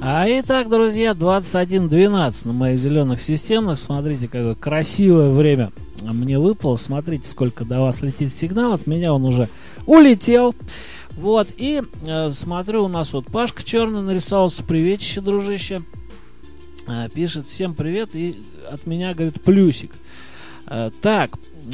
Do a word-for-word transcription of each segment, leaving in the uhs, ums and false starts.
А итак, друзья, двадцать один двенадцать на моих зеленых системах. Смотрите, какое красивое время мне выпало. Смотрите, сколько до вас летит сигнал. От меня он уже улетел. Вот, и э, смотрю, у нас вот Пашка Черный нарисовался. Приветище, дружище. Э, пишет: всем привет. И от меня, говорит, плюсик. Э, так,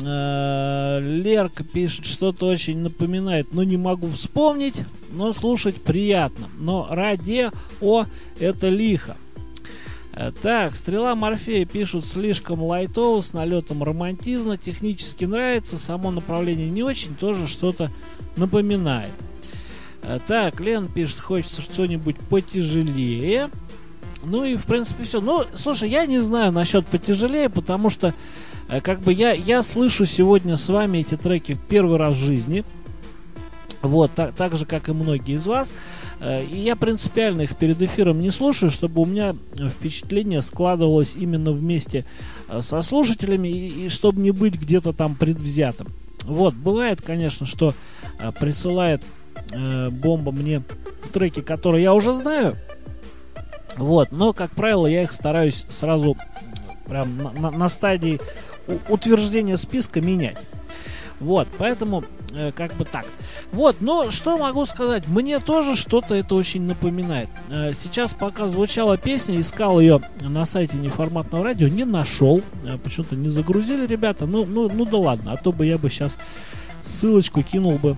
э, Лерка пишет: что-то очень напоминает, но не могу вспомнить, но слушать приятно. Но радио это лихо. Э, так, Стрела Морфея пишут: слишком лайтово, с налетом романтизма, технически нравится, само направление не очень, тоже что-то напоминает. Э, так, Лен пишет: хочется что-нибудь потяжелее. Ну и в принципе все. Ну, слушай, я не знаю насчет потяжелее, потому что как бы я, я слышу сегодня с вами эти треки в первый раз в жизни. Вот, так, так же, как и многие из вас. И я принципиально их перед эфиром не слушаю, чтобы у меня впечатление складывалось именно вместе со слушателями, и, и чтобы не быть где-то там предвзятым. Вот, бывает, конечно, что присылает э, бомба мне треки, которые я уже знаю. Вот, но, как правило, я их стараюсь сразу прям на, на, на стадии утверждения списка менять. Вот, поэтому э, как бы так. Вот, но что могу сказать? Мне тоже что-то это очень напоминает. Э, сейчас, пока звучала песня, искал ее на сайте Неформатного радио, не нашел. Э, почему-то не загрузили ребята. Ну, ну, ну да ладно, а то бы я бы сейчас ссылочку кинул бы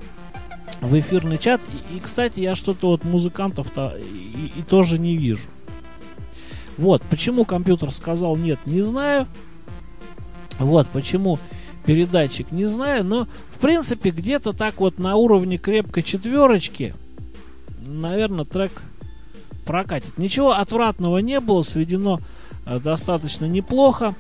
в эфирный чат. И, и кстати, я что-то вот музыкантов-то и, и тоже не вижу. Вот, почему компьютер сказал нет, не знаю. Вот, почему передатчик, не знаю. Но, в принципе, где-то так вот на уровне крепкой четверочки, наверное, трек прокатит. Ничего отвратного не было, сведено э, достаточно неплохо.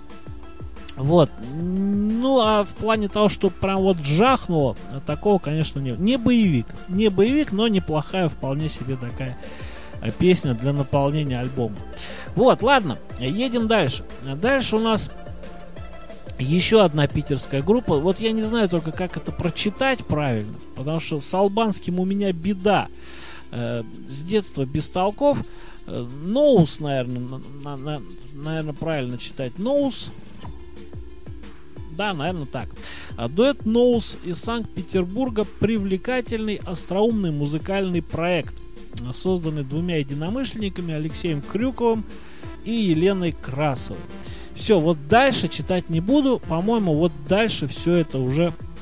Вот. Ну, а в плане того, что прям вот жахнуло, такого, конечно, не. Не боевик. Не боевик, но неплохая вполне себе такая песня для наполнения альбома. Вот, ладно, едем дальше. Дальше у нас еще одна питерская группа. Вот я не знаю только, как это прочитать правильно, потому что с албанским у меня беда. Э, с детства без толков. Ноус, наверное, на, на, наверное, правильно читать. Ноус. Да, наверное, так. Дуэт Ноус из Санкт-Петербурга. Привлекательный, остроумный музыкальный проект, созданный двумя единомышленниками, Алексеем Крюковым и Еленой Красовой. Все, вот дальше читать не буду. По-моему, вот дальше все это уже